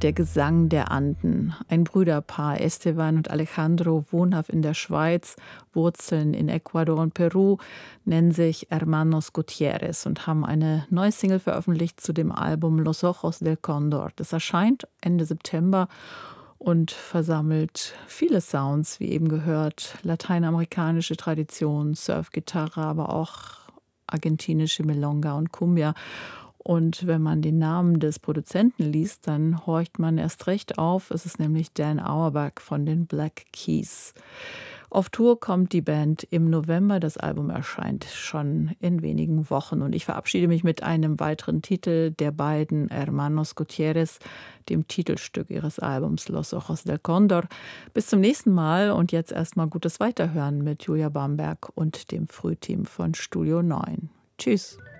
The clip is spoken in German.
Der Gesang der Anden. Ein Brüderpaar, Esteban und Alejandro, wohnhaft in der Schweiz, Wurzeln in Ecuador und Peru, nennen sich Hermanos Gutierrez und haben eine neue Single veröffentlicht zu dem Album Los Ojos del Cóndor. Das erscheint Ende September und versammelt viele Sounds, wie eben gehört, lateinamerikanische Tradition, Surfgitarre, aber auch argentinische Milonga und Cumbia. Und wenn man den Namen des Produzenten liest, dann horcht man erst recht auf. Es ist nämlich Dan Auerbach von den Black Keys. Auf Tour kommt die Band im November. Das Album erscheint schon in wenigen Wochen. Und ich verabschiede mich mit einem weiteren Titel der beiden Hermanos Gutierrez, dem Titelstück ihres Albums Los Ojos del Cóndor. Bis zum nächsten Mal und jetzt erstmal gutes Weiterhören mit Julia Bamberg und dem Frühteam von Studio 9. Tschüss.